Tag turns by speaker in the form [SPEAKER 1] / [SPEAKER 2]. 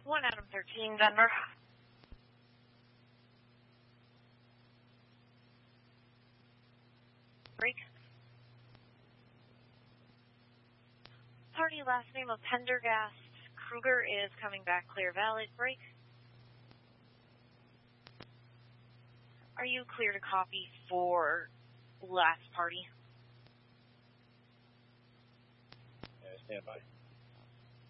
[SPEAKER 1] 1 Adam 13, Denver. Break. Party last name of Pendergast. Kruger is coming back clear valid. Break. Are you clear to copy for last party?
[SPEAKER 2] Yeah, stand by.